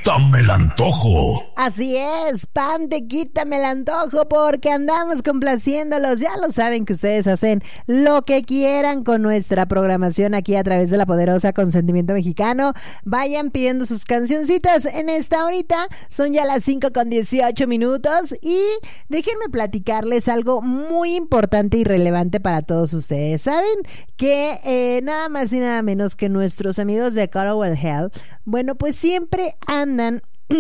quítame el antojo. Así es, pan de quítame el antojo, porque andamos complaciéndolos. Ya lo saben que ustedes hacen lo que quieran con nuestra programación aquí a través de la poderosa Consentimiento Mexicano. Vayan pidiendo sus cancioncitas en esta horita. Son ya las 5:18 y déjenme platicarles algo muy importante y relevante para todos ustedes. ¿Saben que nada más y nada menos que nuestros amigos de Carowell Health, bueno, pues siempre andan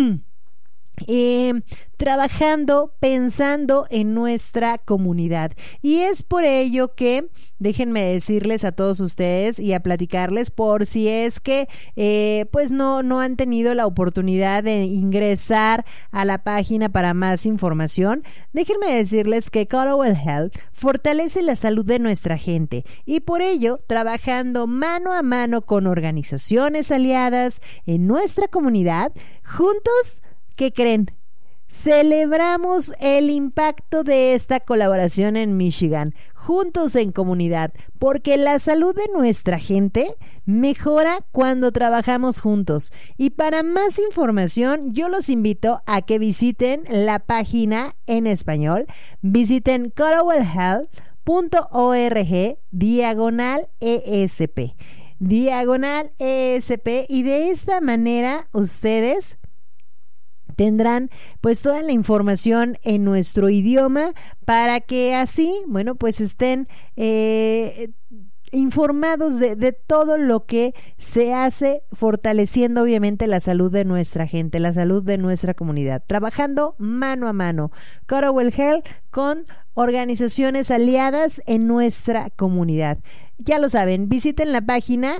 trabajando, pensando en nuestra comunidad, y es por ello que déjenme decirles a todos ustedes y a platicarles, por si es que pues no han tenido la oportunidad de ingresar a la página para más información. Déjenme decirles que Carowell Health fortalece la salud de nuestra gente, y por ello trabajando mano a mano con organizaciones aliadas en nuestra comunidad, juntos, ¿qué creen? Celebramos el impacto de esta colaboración en Michigan, juntos en comunidad, porque la salud de nuestra gente mejora cuando trabajamos juntos. Y para más información, yo los invito a que visiten la página en español, visiten carowellhealth.org/ESP, y de esta manera ustedes tendrán pues toda la información en nuestro idioma, para que así, bueno, pues estén informados de todo lo que se hace, fortaleciendo obviamente la salud de nuestra gente, la salud de nuestra comunidad, trabajando mano a mano. Carowell Health con organizaciones aliadas en nuestra comunidad. Ya lo saben, visiten la página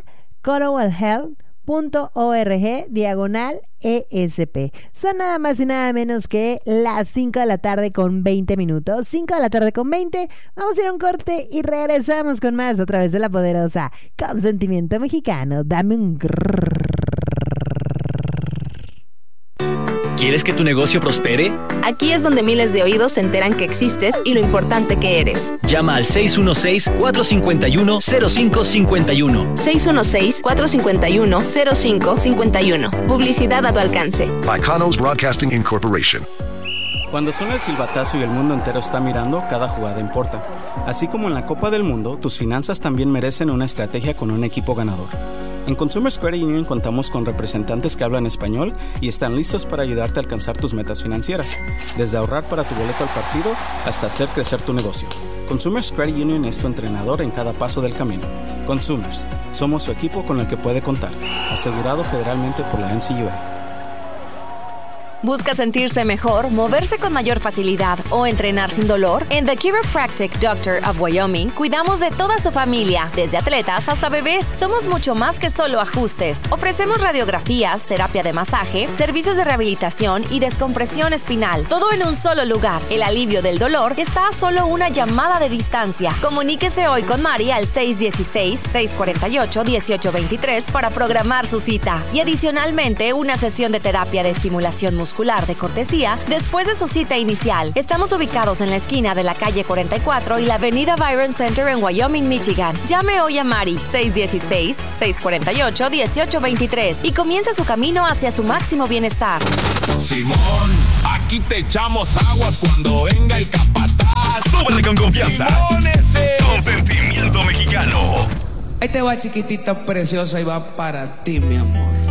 carowellhealth.org/ESP. Son nada más y nada menos que las 5:20 PM. 5:20 PM. Vamos a ir a un corte y regresamos con más a través de la poderosa Consentimiento Mexicano. Dame un grrr. ¿Quieres que tu negocio prospere? Aquí es donde miles de oídos se enteran que existes y lo importante que eres. Llama al 616-451-0551. 616-451-0551. Publicidad a tu alcance. By Kanos Broadcasting Incorporation. Cuando suena el silbatazo y el mundo entero está mirando, cada jugada importa. Así como en la Copa del Mundo, tus finanzas también merecen una estrategia con un equipo ganador. En Consumers Credit Union contamos con representantes que hablan español y están listos para ayudarte a alcanzar tus metas financieras, desde ahorrar para tu boleto al partido hasta hacer crecer tu negocio. Consumers Credit Union es tu entrenador en cada paso del camino. Consumers, somos su equipo con el que puede contar, asegurado federalmente por la NCUA. ¿Busca sentirse mejor, moverse con mayor facilidad o entrenar sin dolor? En The Chiropractic Doctor of Wyoming cuidamos de toda su familia, desde atletas hasta bebés. Somos mucho más que solo ajustes. Ofrecemos radiografías, terapia de masaje, servicios de rehabilitación y descompresión espinal, todo en un solo lugar. El alivio del dolor está a solo una llamada de distancia. Comuníquese hoy con Mari al 616-648-1823 para programar su cita, y adicionalmente una sesión de terapia de estimulación muscular de cortesía después de su cita inicial. Estamos ubicados en la esquina de la calle 44 y la avenida Byron Center en Wyoming, Michigan. Llame hoy a Mari 616-648-1823 y comience su camino hacia su máximo bienestar. Simón, aquí te echamos aguas cuando venga el capataz. Súbele con confianza. Simón, ese Consentimiento Mexicano. Ahí te va, chiquitita preciosa, y va para ti, mi amor.